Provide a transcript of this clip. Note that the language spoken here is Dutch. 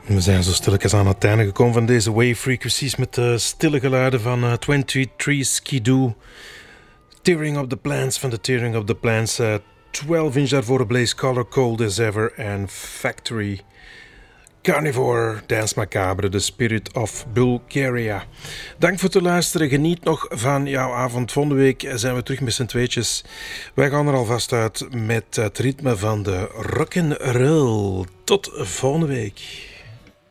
We zijn zo stilletjes aan het einde gekomen van deze Wave Frequencies met de stille geluiden van 23 Skidoo. Tearing Up The Plants van de Tearing Up The Plants. 12 inch daarvoor Blaze Color, Cold As Ever en Factory. Carnivore, Dance Macabre, The Spirit of Bulgaria. Dank voor het luisteren. Geniet nog van jouw avond. Volgende week zijn we terug met z'n tweetjes. Wij gaan er alvast uit met het ritme van de rock'n'roll. Tot volgende week.